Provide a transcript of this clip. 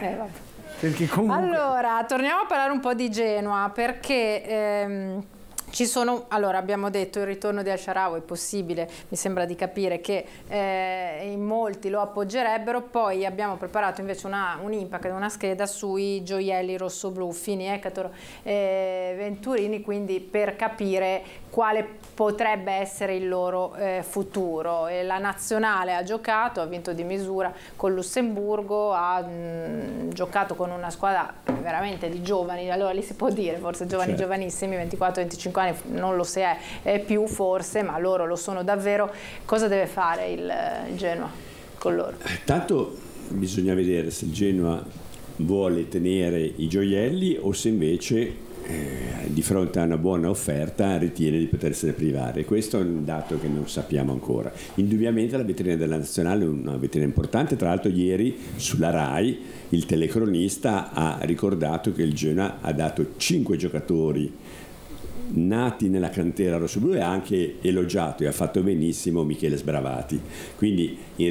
Vabbè. Perché comunque... Allora, torniamo a parlare un po' di Genoa, perché ci sono, allora abbiamo detto il ritorno di El Shaarawy è possibile, mi sembra di capire che in molti lo appoggerebbero. Poi abbiamo preparato invece un impact, una scheda sui gioielli rossoblu, Fini, Ekator, Venturini, quindi per capire quale potrebbe essere il loro futuro. E la nazionale ha giocato, ha vinto di misura con Lussemburgo, ha giocato con una squadra veramente di giovani, allora lì si può dire forse giovani, certo, giovanissimi, 24-25 anni, non lo si è più forse, ma loro lo sono davvero. Cosa deve fare il Genoa con loro? Tanto bisogna vedere se il Genoa vuole tenere i gioielli o se invece di fronte a una buona offerta ritiene di potersene privare. Questo è un dato che non sappiamo ancora. Indubbiamente la vetrina della nazionale è una vetrina importante. Tra l'altro ieri sulla RAI il telecronista ha ricordato che il Genoa ha dato 5 giocatori nati nella cantera rossoblu e ha anche elogiato e ha fatto benissimo Michele Sbravati. Quindi in